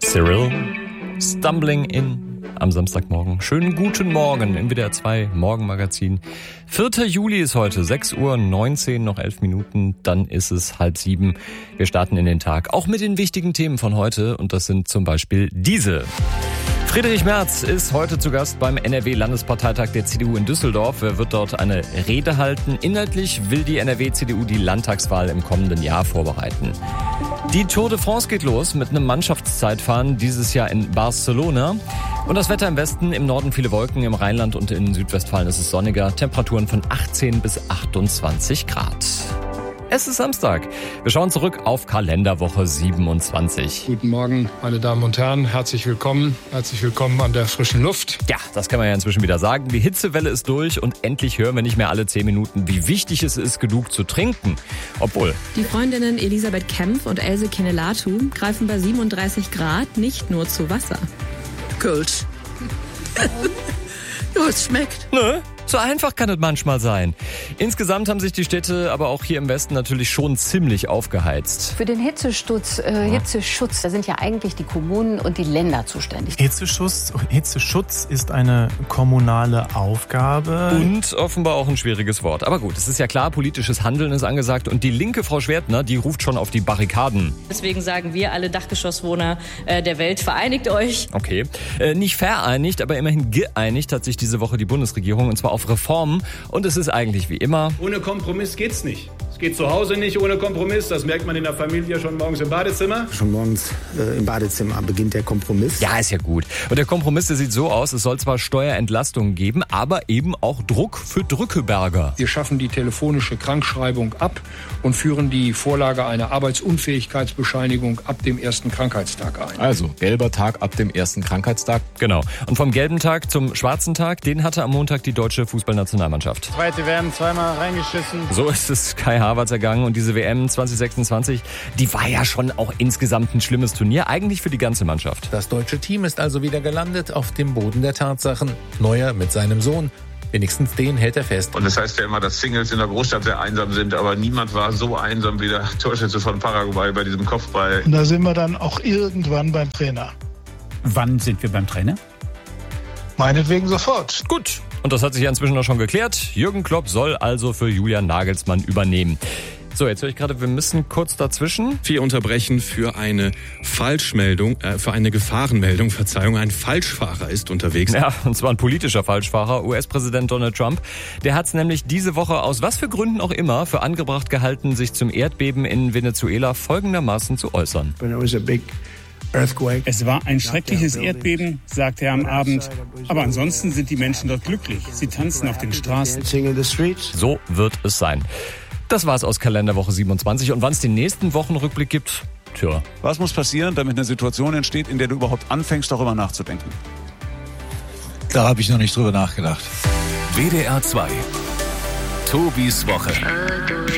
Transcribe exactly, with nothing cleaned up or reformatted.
Cyril, Stumbling In am Samstagmorgen. Schönen guten Morgen im W D R zwei Morgenmagazin. vierter Juli ist heute, sechs Uhr neunzehn, noch elf Minuten, dann ist es halb sieben. Wir starten in den Tag, auch mit den wichtigen Themen von heute, und das sind zum Beispiel diese. Friedrich Merz ist heute zu Gast beim N R W-Landesparteitag der C D U in Düsseldorf. Er wird dort eine Rede halten. Inhaltlich will die N R W-C D U die Landtagswahl im kommenden Jahr vorbereiten. Die Tour de France geht los mit einem Mannschaftszeitfahren, dieses Jahr in Barcelona. Und das Wetter im Westen, im Norden viele Wolken, im Rheinland und in Südwestfalen ist es sonniger. Temperaturen von achtzehn bis achtundzwanzig Grad. Es ist Samstag. Wir schauen zurück auf Kalenderwoche siebenundzwanzig. Guten Morgen, meine Damen und Herren. Herzlich willkommen. Herzlich willkommen an der frischen Luft. Ja, das kann man ja inzwischen wieder sagen. Die Hitzewelle ist durch und endlich hören wir nicht mehr alle zehn Minuten, wie wichtig es ist, genug zu trinken. Obwohl. Die Freundinnen Elisabeth Kempf und Else Kenelatu greifen bei siebenunddreißig Grad nicht nur zu Wasser. Kölsch. Ja, es schmeckt. Nö. So einfach kann es manchmal sein. Insgesamt haben sich die Städte, aber auch hier im Westen natürlich schon ziemlich aufgeheizt. Für den Hitzeschutz, äh, Hitzeschutz, da sind ja eigentlich die Kommunen und die Länder zuständig. Hitzeschutz, Hitzeschutz ist eine kommunale Aufgabe. Und offenbar auch ein schwieriges Wort. Aber gut, es ist ja klar, politisches Handeln ist angesagt. Und die linke Frau Schwertner, die ruft schon auf die Barrikaden. Deswegen sagen wir alle Dachgeschosswohner äh, der Welt, vereinigt euch. Okay, äh, nicht vereinigt, aber immerhin geeinigt hat sich diese Woche die Bundesregierung, und zwar auf Reformen, und es ist eigentlich wie immer. Ohne Kompromiss geht's nicht. Es geht zu Hause nicht ohne Kompromiss. Das merkt man in der Familie schon morgens im Badezimmer. Schon morgens äh, im Badezimmer beginnt der Kompromiss. Ja, ist ja gut. Und der Kompromiss, der sieht so aus, es soll zwar Steuerentlastungen geben, aber eben auch Druck für Drückeberger. Wir schaffen die telefonische Krankschreibung ab und führen die Vorlage einer Arbeitsunfähigkeitsbescheinigung ab dem ersten Krankheitstag ein. Also, gelber Tag ab dem ersten Krankheitstag. Genau. Und vom gelben Tag zum schwarzen Tag, den hatte am Montag die deutsche Fußballnationalmannschaft. Zweite W M, zweimal reingeschissen. So ist es Kai Havertz ergangen, und diese W M zwanzig sechsundzwanzig, die war ja schon auch insgesamt ein schlimmes Turnier, eigentlich für die ganze Mannschaft. Das deutsche Team ist also wieder gelandet auf dem Boden der Tatsachen. Neuer mit seinem Sohn. Wenigstens den hält er fest. Und das heißt ja immer, dass Singles in der Großstadt sehr einsam sind, aber niemand war so einsam wie der Torschütze von Paraguay bei diesem Kopfball. Und da sind wir dann auch irgendwann beim Trainer. Wann sind wir beim Trainer? Meinetwegen sofort. Gut. Und das hat sich ja inzwischen auch schon geklärt. Jürgen Klopp soll also für Julian Nagelsmann übernehmen. So, jetzt höre ich gerade, wir müssen kurz dazwischen. Wir unterbrechen für eine Falschmeldung, äh, für eine Gefahrenmeldung, Verzeihung. Ein Falschfahrer ist unterwegs. Ja, und zwar ein politischer Falschfahrer, U S-Präsident Donald Trump. Der hat es nämlich diese Woche aus was für Gründen auch immer für angebracht gehalten, sich zum Erdbeben in Venezuela folgendermaßen zu äußern. Es war ein schreckliches Erdbeben, sagte er am Abend. Aber ansonsten sind die Menschen dort glücklich. Sie tanzen auf den Straßen. So wird es sein. Das war's aus Kalenderwoche siebenundzwanzig. Und wann es den nächsten Wochenrückblick gibt, tja. Was muss passieren, damit eine Situation entsteht, in der du überhaupt anfängst, darüber nachzudenken? Da habe ich noch nicht drüber nachgedacht. W D R zwei. Tobis Woche.